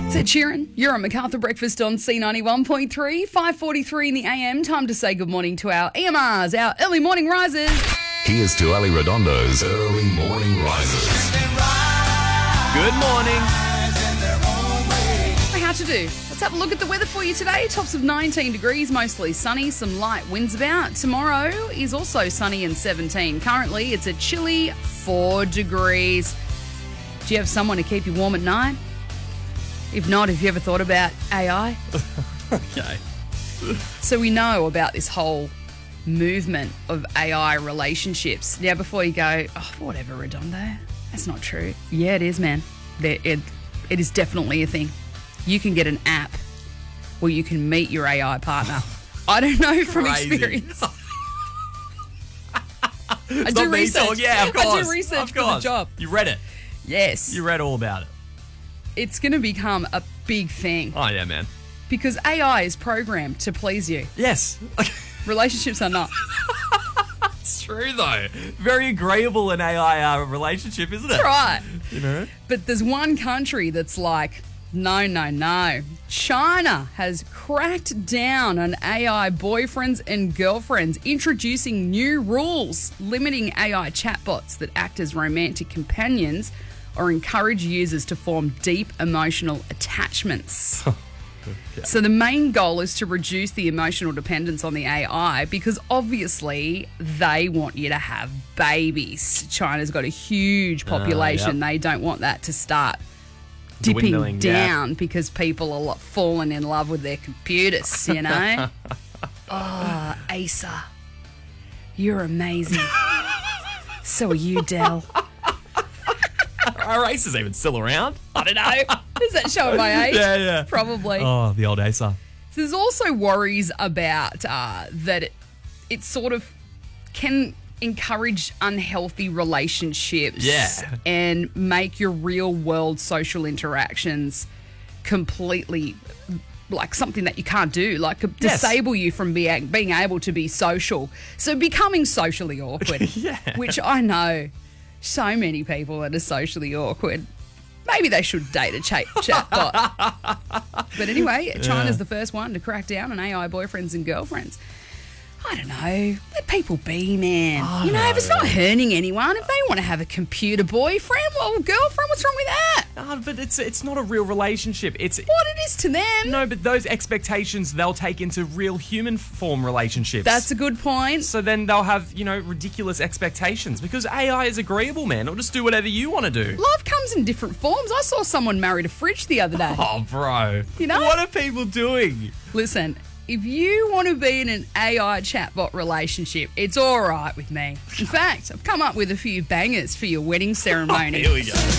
Ed Sheeran, you're on MacArthur Breakfast on C91.3, 5:43 in the AM. Time to say good morning to our EMRs, our early morning risers. Here's to Ali Redondo's Early Morning Risers. Good morning. How to do? Let's have a look at the weather for you today. Tops of 19 degrees, mostly sunny, some light winds about. Tomorrow is also sunny and 17. Currently, it's a chilly 4 degrees. Do you have someone to keep you warm at night? If not, have you ever thought about AI? Okay. So we know about this whole movement of AI relationships. Now, before you go, oh, whatever, Redondo, that's not true. Yeah, it is, man. It is definitely a thing. You can get an app where you can meet your AI partner. I don't know from Crazy. experience. I Not do me research. talk. Yeah, of course. I do research of for the course. job. You read it. Yes. You read all about it. It's going to become a big thing Oh, yeah, man. because AI is programmed to please you. Yes. Relationships are not. It's true, though. Very agreeable in AI relationship, isn't it? That's right. You know? But there's one country that's like, no. China has cracked down on AI boyfriends and girlfriends, introducing new rules limiting AI chatbots that act as romantic companions or encourage users to form deep emotional attachments. Okay. So the main goal is to reduce the emotional dependence on the AI because obviously they want you to have babies. China's got a huge population. Yep. They don't want that to start dipping Dwindling, down because people are falling in love with their computers, you know? Oh, Asa, you're amazing. So are you, Dell. Are Aces even still around? I don't know. Is that showing my age? Yeah. Probably. Oh, the old Acer. So there's also worries about that it sort of can encourage unhealthy relationships and make your real world social interactions completely like something that you can't do, like disable you from being able to be social. So becoming socially awkward, Yeah. which I know so many people that are socially awkward. Maybe they should date a chatbot. But anyway, China's the first one to crack down on AI boyfriends and girlfriends. I don't know. Let people be, man. If it's not hurting anyone, if they want to have a computer boyfriend, well, girlfriend, what's wrong with that? Oh, but it's not a real relationship. It's What it is to them. no, but those expectations they'll take into real human form relationships. That's a good point. So then they'll have, ridiculous expectations because AI is agreeable, man. It'll just do whatever you want to do. Love comes in different forms. I saw someone married a fridge the other day. Oh, bro. You know? What are people doing? Listen, if you want to be in an AI chatbot relationship, it's all right with me. In fact, I've come up with a few bangers for your wedding ceremony. Here we go.